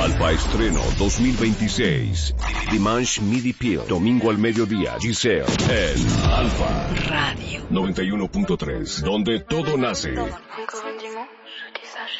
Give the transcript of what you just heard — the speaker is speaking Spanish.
Alfa Estreno 2026. Dimanche Midi Peel. Domingo al mediodía. Giselle. En Alfa Radio 91.3. Donde todo nace.